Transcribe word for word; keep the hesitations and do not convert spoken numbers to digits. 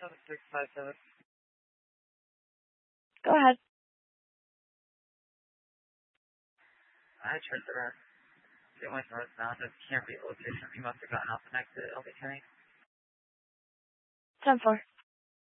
seven six five seven. Go ahead. I turned around. It went northbound. It can't be location. You must have gotten off the next to L B County. ten four.